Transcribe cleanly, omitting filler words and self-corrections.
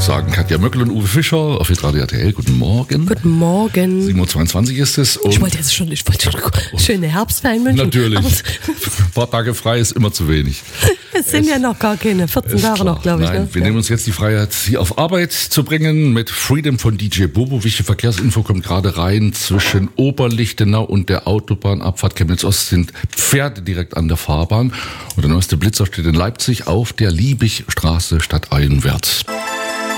sagen Katja Möckel und Uwe Fischer auf Radio RTL. Guten Morgen. Guten Morgen. 7.22 Uhr ist es. Und Ich wollte schon schöne Herbstferien wünschen. Natürlich. Ein paar Tage frei ist immer zu wenig. Es sind ja noch gar keine 14 Tage noch, glaube ich. Nein, ne? wir nehmen uns jetzt die Freiheit, Sie auf Arbeit zu bringen mit Freedom von DJ Bobo. Wichtige Verkehrsinfo kommt gerade rein. Zwischen Oberlichtenau und der Autobahnabfahrt Chemnitz-Ost sind Pferde direkt an der Fahrbahn. Und der neueste Blitzer steht in Leipzig auf der Liebigstraße stadteinwärts.